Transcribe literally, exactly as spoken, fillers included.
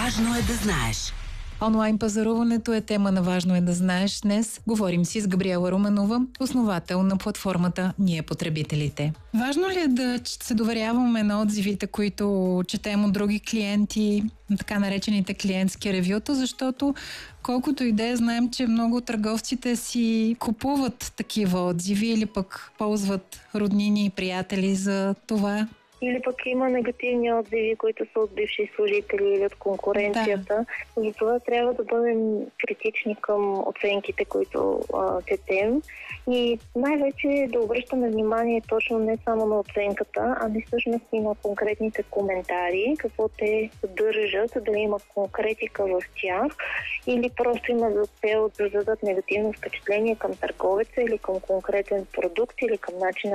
Важно е да знаеш. Онлайн пазаруването е тема на Важно е да знаеш. Днес говорим си с Габриела Руменова, основател на платформата Ние потребителите. Важно ли е да се доверяваме на отзивите, които четем от други клиенти, на така наречените клиентски ревюта, защото колкото и да е, знаем, че много от търговците си купуват такива отзиви или пък ползват роднини и приятели за това? Или пък има негативни отзиви, които са от бивши служители или от конкуренцията. Да. Затова трябва да бъдем критични към оценките, които а, четем. И най-вече да обръщаме внимание точно не само на оценката, а не всъщност и на конкретните коментари, какво те съдържат, дали има конкретика в тях или просто има за цел да дадат негативно впечатление към търговеца или към конкретен продукт или към начина,